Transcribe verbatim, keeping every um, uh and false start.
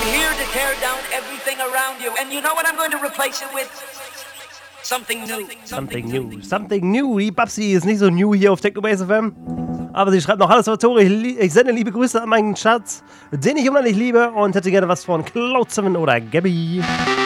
here to tear down everything around you. And you know what I'm going to replace it with? Something new. Something new. Something new. Die Babsi ist nicht so new hier auf Technobase F M. Aber sie schreibt noch, hallo Salvatore, ich, ich sende liebe Grüße an meinen Schatz, den ich immer noch nicht liebe und hätte gerne was von Cloud sieben oder Gabby.